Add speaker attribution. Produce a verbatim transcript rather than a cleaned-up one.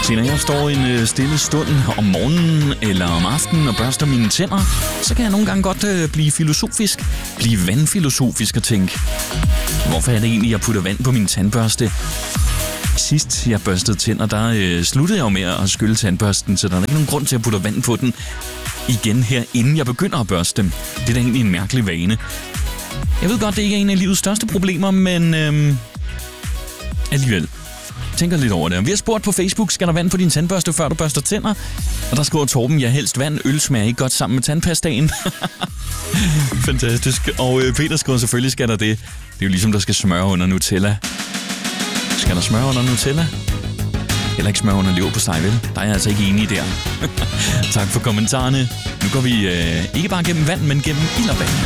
Speaker 1: Se, når jeg står en øh, stille stund om morgenen eller om aftenen og børster mine tænder, så kan jeg nogle gange godt øh, blive filosofisk, blive vandfilosofisk og tænke, hvorfor er det egentlig, jeg putter vand på min tandbørste? Sidst jeg børstede tænder, der øh, sluttede jeg jo med at skylle tandbørsten, så der er ikke nogen grund til at putte vand på den igen her, inden jeg begynder at børste dem. Det er da egentlig en mærkelig vane. Jeg ved godt, det ikke er en af livets største problemer, men øh, alligevel. Tænker lidt over det. Vi har spurgt på Facebook, skal der vand på din tandbørste, før du børster tænder? Og der skriver Torben, ja, helst vand. Øl smager ikke godt sammen med tandpastaen. Fantastisk. Og øh, Peter skriver, selvfølgelig skal der det. Det er jo ligesom, der skal smøre under Nutella. Skal der smøre under Nutella? Heller ikke smøre under leverpostej, vel? Der er jeg altså ikke enig der. Tak for kommentarerne. Nu går vi øh, ikke bare gennem vand, men gennem ild og vand.